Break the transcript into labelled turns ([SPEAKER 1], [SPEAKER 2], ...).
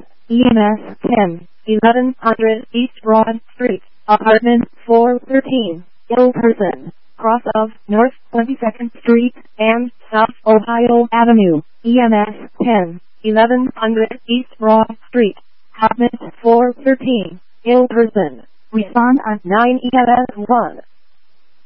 [SPEAKER 1] EMS 10, 1100 East Broad Street, apartment 413, ill person, cross of North 22nd Street and South Ohio Avenue, EMS 10, 1100 East Broad Street, apartment 413, ill person, respond on 9 EMS 1.